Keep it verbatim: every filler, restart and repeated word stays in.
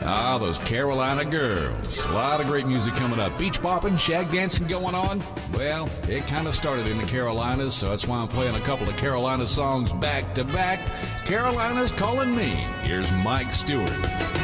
Ah, those Carolina girls. A lot of great music coming up. Beach bopping, shag dancing going on. Well, it kind of started in the Carolinas, so that's why I'm playing a couple of Carolina songs back to back. Carolina's calling me. Here's Mike Stewart.